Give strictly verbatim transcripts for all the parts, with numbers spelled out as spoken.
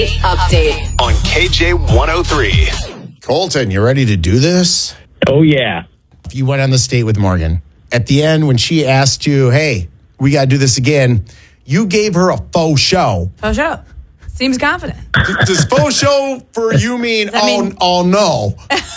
Update on K J one oh three. Colton, you ready to do this? Oh, yeah. You went on this date with Morgan. At the end, when she asked you, hey, we got to do this again, you gave her a faux show. Faux show. Seems confident. Does faux show for you mean, that oh, mean- oh no?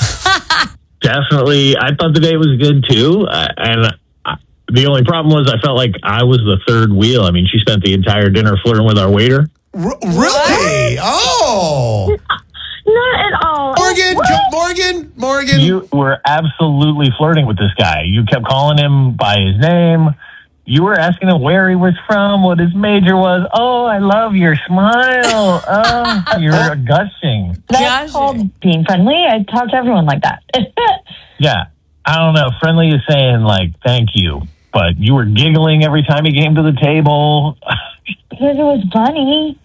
Definitely. I thought the date was good, too. Uh, and uh, the only problem was I felt like I was the third wheel. I mean, she spent the entire dinner flirting with our waiter. R- really? Oh. Not at all. Morgan, What? Morgan, Morgan. You were absolutely flirting with this guy. You kept calling him by his name. You were asking him where he was from, what his major was. Oh, I love your smile. Oh, you're gushing. That's Gosh. called being friendly. I talk to everyone like that. Yeah. I don't know. Friendly is saying, like, thank you. But you were giggling every time he came to the table. Because it was funny.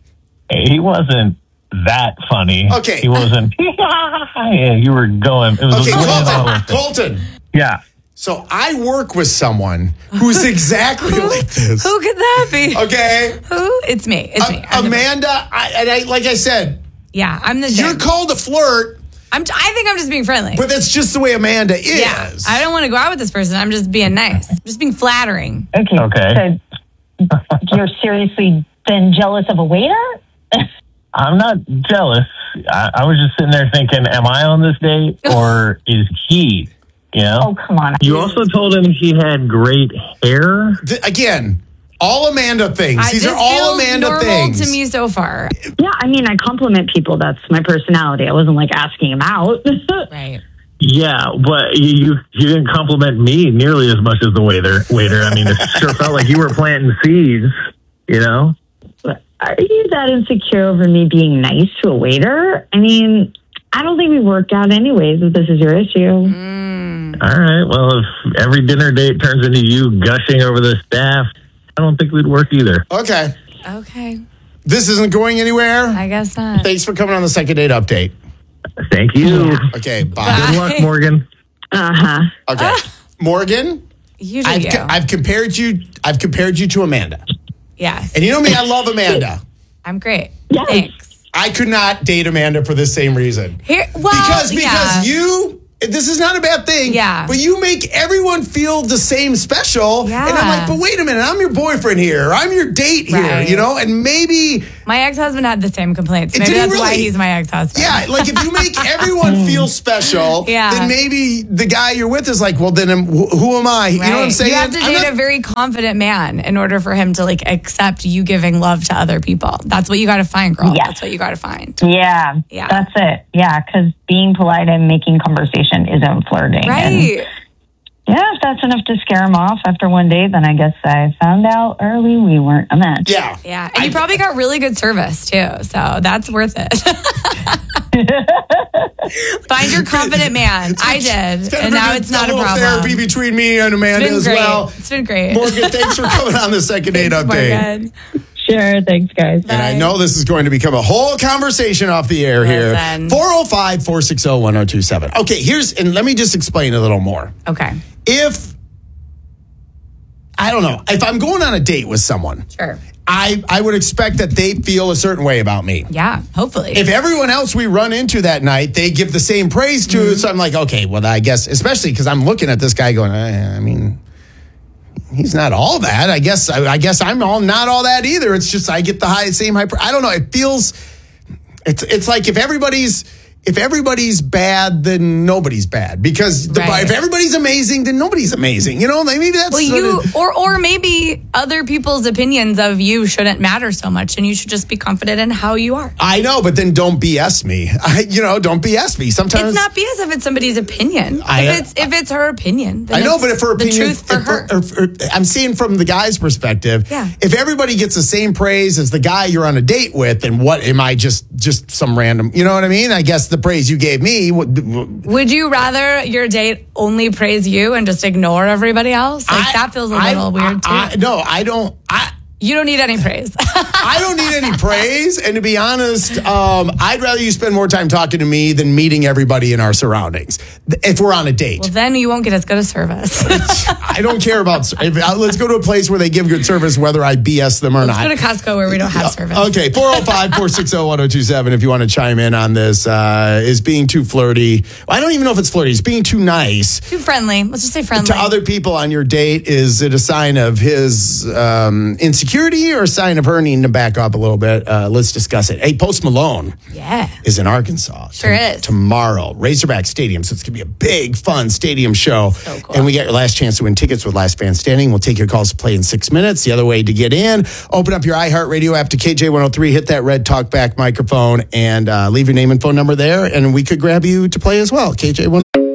He wasn't that funny. Okay. He wasn't. Yeah, you were going. It was Okay, a Colton, Colton. Yeah. So I work with someone who's exactly like this. Who could that be? Okay. Who? It's me. It's me. A- I'm the- Amanda, I, and I, like I said, yeah, I'm the you're same. called a flirt, I'm. T- I think I'm just being friendly. but that's just the way Amanda is. yeah, I don't want to go out with this person. I'm just being nice. I'm just being flattering. Okay. Okay. So you're seriously then jealous of a waiter? I'm not jealous. I, I was just sitting there thinking, am I on this date or is he? You know? Oh, come on. You also told him he had great hair. Th- again, all Amanda things. I, These this are all feels Amanda normal things. to me so far. Yeah, I mean, I compliment people. That's my personality. I wasn't like asking him out. Right. Yeah, but you you didn't compliment me nearly as much as the waiter. Waiter, I mean, it sure felt like you were planting seeds. You know? Are you that insecure over me being nice to a waiter? I mean, I don't think we worked out anyways if this is your issue. All right. Well, if every dinner date turns into you gushing over the staff, I don't think we'd work either. Okay. Okay. This isn't going anywhere. I guess not. Thanks for coming on the second date update. Thank you. Okay, bye. Bye. Good luck, Morgan. Uh-huh. Okay. Morgan, You do I've, you. co- I've compared you I've compared you to Amanda. yes. And you know me, I love Amanda. I'm great. Yes. Thanks. I could not date Amanda for the same reason. Here, well, Because because yeah. you this is not a bad thing. Yeah. But you make everyone feel the same special. Yeah. And I'm like, but wait a minute, I'm your boyfriend here. I'm your date here, Right. you know? And maybe My ex-husband had the same complaints. Did Maybe he that's why really? he's my ex-husband. yeah, like if you make everyone feel special, Yeah. then maybe the guy you're with is like, well, then I'm, wh- who am I? You know what I'm Right. saying? You have to I'm date not- a very confident man in order for him to like accept you giving love to other people. That's what you got to find, girl. Yeah. That's what you got to find. Yeah. Yeah. That's it. Yeah, because being polite and making conversation isn't flirting. And Right. yeah, if that's enough to scare him off after one date, then I guess I found out early we weren't a match. yeah. Yeah. And you probably got really good service too. So that's worth it. Find your confident man. I did. It's kind And of now been it's not a little problem. therapy between me and Amanda It's been as great. well. It's been great. Morgan, thanks for coming on the second date Thanks, update. Morgan. Sure. Thanks, guys. And I know this is going to become a whole conversation off the air Listen. here. four oh five, four six oh, one oh two seven. Okay, here's, and let me just explain a little more. Okay. If, I don't know, if I'm going on a date with someone, Sure. I, I would expect that they feel a certain way about me. Yeah. Hopefully. If everyone else we run into that night, they give the same praise to, so I'm like, okay, well, I guess, especially because I'm looking at this guy going, I, I mean, he's not all that. I guess, I, I guess I'm all not all that either. It's just I get the high, same high. I don't know. It feels, it's it's like if everybody's if everybody's bad, then nobody's bad because the, Right. if everybody's amazing, then nobody's amazing. You know, maybe that's well, sort you of- or or maybe other people's opinions of you shouldn't matter so much, and you should just be confident in how you are. I know, but then don't B S me. I, you know, don't B S me. Sometimes It's not B S if it's somebody's opinion. I- if it's if it's her opinion, then I know, it's but if her opinion, the truth for if her. or- or- I'm seeing from the guy's perspective. Yeah. If everybody gets the same praise as the guy you're on a date with, then what am I just just some random? You know what I mean? I guess the praise you gave me. Would, Would you rather your date only praise you and just ignore everybody else? Like I- that feels a I- little weird too. I, I, no, I don't. I You don't need any praise. I don't need any praise. And to be honest, um, I'd rather you spend more time talking to me than meeting everybody in our surroundings if we're on a date. Well, then you won't get as good a service. I don't care about, if, uh, let's go to a place where they give good service, whether I B S them or Let's not. go to Costco where we don't have service. Okay, four oh five, four six oh, one oh two seven if you want to chime in on this. Uh, is being too flirty. I don't even know if it's flirty. It's being too nice. Too friendly. Let's just say friendly. To other people on your date, is it a sign of his um, insecurity or a sign of her needing to back up a little bit? Uh, let's discuss it. Hey, Post Malone Yeah. is in Arkansas. Sure t- is. Tomorrow, Razorback Stadium. So it's going to be a big, fun stadium show. So cool. And we got your last chance to win tickets with Last Man Standing. We'll take your calls to play in six minutes. The other way to get in, open up your iHeartRadio app to K J one oh three, hit that red talkback microphone, and uh, leave your name and phone number there, and we could grab you to play as well. K J one oh three.